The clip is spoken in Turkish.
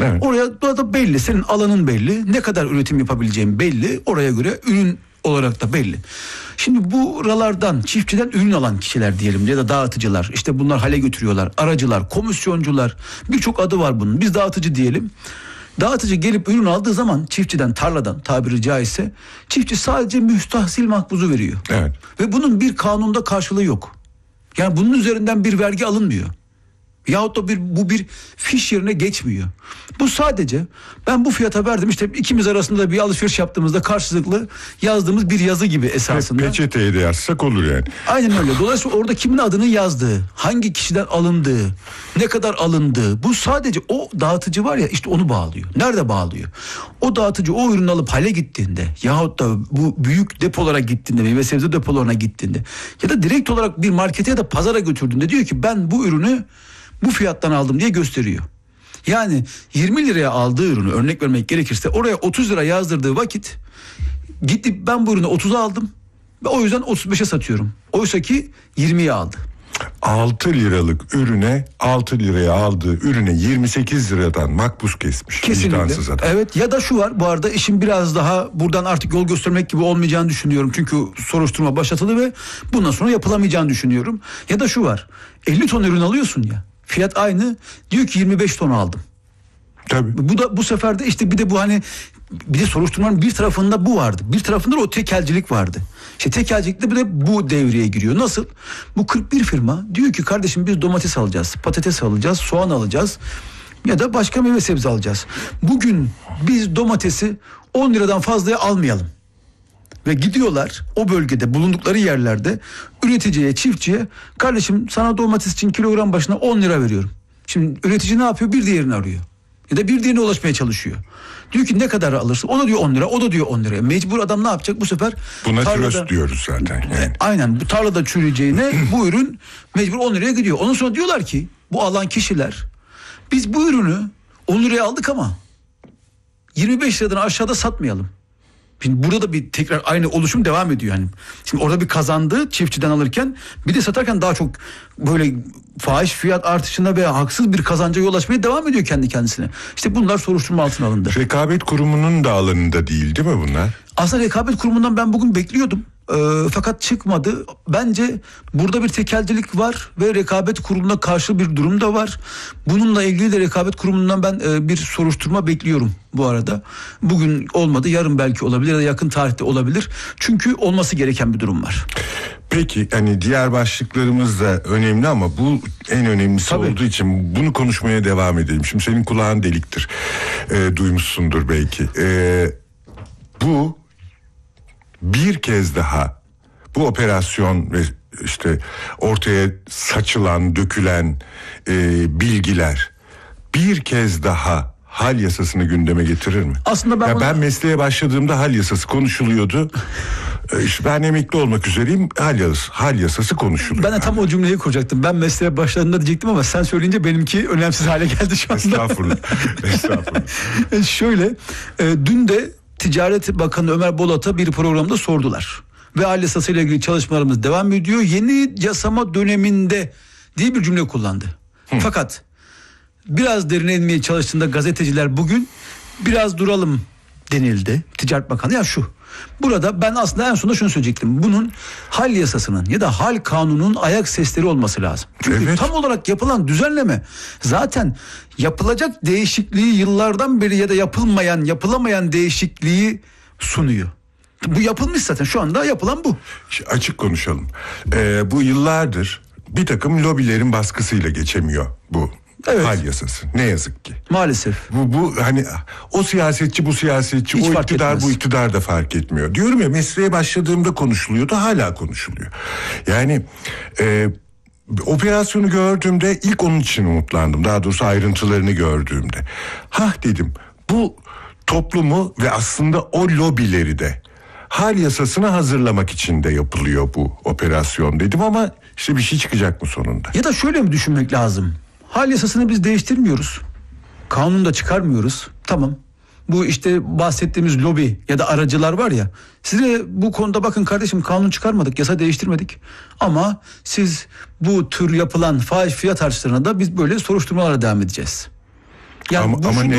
Evet. Oraya da belli. Senin alanın belli. Ne kadar üretim yapabileceğin belli. Oraya göre ürün olarak da belli. Şimdi buralardan, çiftçiden ürün alan kişiler diyelim ya da dağıtıcılar, işte bunlar hale götürüyorlar, aracılar, komisyoncular, birçok adı var bunun. Biz dağıtıcı diyelim. Dağıtıcı gelip ürün aldığı zaman çiftçiden, tarladan tabiri caizse, çiftçi sadece müstahsil makbuzu veriyor. Evet. Ve bunun bir kanunda karşılığı yok. Yani bunun üzerinden bir vergi alınmıyor. Yahut da bu bir fiş yerine geçmiyor. Bu sadece ben bu fiyata verdim, işte ikimiz arasında bir alışveriş yaptığımızda karşılıklı yazdığımız bir yazı gibi esasında. Peçeteye de yazsak olur yani. Aynen öyle. Dolayısıyla orada kimin adının yazdığı, hangi kişiden alındığı, ne kadar alındığı, bu sadece o dağıtıcı var ya, işte onu bağlıyor. Nerede bağlıyor? O dağıtıcı o ürünü alıp hale gittiğinde yahut da bu büyük depolara gittiğinde, meyve sebze depolarına gittiğinde ya da direkt olarak bir markete ya da pazara götürdüğünde diyor ki ben bu ürünü bu fiyattan aldım diye gösteriyor. Yani 20 liraya aldığı ürünü, örnek vermek gerekirse, oraya 30 lira yazdırdığı vakit gidip ben bu ürünü 30'a aldım ve o yüzden 35'e satıyorum. Oysa ki 20'ye aldı. 6 liralık ürüne, 6 liraya aldığı ürüne 28 liradan makbuz kesmiş. Vicdansız Kesinlikle. adam. Evet, ya da şu var, bu arada işin biraz daha buradan artık yol göstermek gibi olmayacağını düşünüyorum. Çünkü soruşturma başlatıldı ve bundan sonra yapılamayacağını düşünüyorum. Ya da şu var, 50 ton ürün alıyorsun ya, fiyat aynı, diyor ki 25 ton aldım. Tabii. Bu sefer de işte bir de bu hani bir de soruşturmanın bir tarafında bu vardı. Bir tarafında da o tekelcilik vardı. İşte tekelcilikte bir de bu devreye giriyor. Nasıl? Bu 41 firma diyor ki kardeşim biz domates alacağız, patates alacağız, soğan alacağız ya da başka meyve sebze alacağız. Bugün biz domatesi 10 liradan fazlaya almayalım. Ve gidiyorlar o bölgede bulundukları yerlerde üreticiye, çiftçiye, kardeşim sana domates için kilogram başına 10 lira veriyorum. Şimdi üretici ne yapıyor? Bir diğerini arıyor. Ya da bir diğerine ulaşmaya çalışıyor. Diyor ki ne kadar alırsın? O da diyor 10 lira, o da diyor 10 lira. Mecbur adam ne yapacak bu sefer? Buna tröst diyoruz zaten. Yani. Aynen, bu tarlada çürüyeceğine bu ürün mecbur 10 liraya gidiyor. Ondan sonra diyorlar ki bu alan kişiler, biz bu ürünü 10 liraya aldık ama 25 liradan aşağıda satmayalım. Şimdi burada da bir tekrar aynı oluşum devam ediyor yani. Şimdi orada bir kazandı çiftçiden alırken, bir de satarken daha çok böyle fahiş fiyat artışına ve haksız bir kazanca yol açmaya devam ediyor kendi kendisine. İşte bunlar soruşturma altına alındı. Rekabet Kurumu'nun da alanında değil mi bunlar? Aslında Rekabet Kurumu'ndan ben bugün bekliyordum. Fakat çıkmadı. Bence burada bir tekelcilik var ve Rekabet Kurumu'na karşı bir durum da var. Bununla ilgili de Rekabet Kurumu'ndan ben bir soruşturma bekliyorum bu arada. Bugün olmadı, yarın belki olabilir ya da yakın tarihte olabilir. Çünkü olması gereken bir durum var. Peki hani diğer başlıklarımız da önemli ama bu en önemlisi Tabii. olduğu için bunu konuşmaya devam edelim. Şimdi senin kulağın deliktir. Duymuşsundur belki. Bu bir kez daha bu operasyon ve işte ortaya saçılan, dökülen bilgiler bir kez daha hal yasasını gündeme getirir mi? Aslında ben mesleğe başladığımda hal yasası konuşuluyordu. İşte ben emekli olmak üzereyim, hal yasası konuşuluyor. Ben de tam o cümleyi kuracaktım. Ben mesleğe başladığımda diyecektim ama sen söyleyince benimki önemsiz hale geldi şu anda. Estağfurullah. Şöyle, dün de Ticaret Bakanı Ömer Bolat'a bir programda sordular. Ve hal yasası ile ilgili çalışmalarımız devam ediyor. Yeni yasama döneminde diye bir cümle kullandı. Fakat biraz derine inmeye çalıştığında gazeteciler bugün biraz duralım denildi. Ticaret Bakanı ya şu. Burada ben aslında en sonunda şunu söyleyecektim. Bunun hal yasasının ya da hal kanunun ayak sesleri olması lazım. Çünkü tam olarak yapılan düzenleme zaten yapılacak değişikliği yıllardan beri ya da yapılamayan değişikliği sunuyor. Bu yapılmış zaten, şu anda yapılan bu. Açık konuşalım. Bu yıllardır bir takım lobilerin baskısıyla geçemiyor bu. Evet. Hal yasası. Ne yazık ki. Maalesef. Bu hani o siyasetçi, bu siyasetçi, hiç o iktidar etmez. Bu iktidar da fark etmiyor. Diyorum ya, mesleğe başladığımda konuşuluyordu, hala konuşuluyor. Yani operasyonu gördüğümde ilk onun için umutlandım. Daha doğrusu ayrıntılarını gördüğümde. Dedim, bu toplumu ve aslında o lobileri de hal yasasını hazırlamak için de yapılıyor bu operasyon dedim ama işte bir şey çıkacak mı sonunda? Ya da şöyle mi düşünmek lazım? Hal yasasını biz değiştirmiyoruz. Kanunu da çıkarmıyoruz. Tamam. Bu işte bahsettiğimiz lobi ya da aracılar var ya. Size bu konuda bakın kardeşim, kanun çıkarmadık, yasa değiştirmedik. Ama siz bu tür yapılan fahiş fiyat artışlarına da biz böyle soruşturmalara devam edeceğiz. Yani ama ne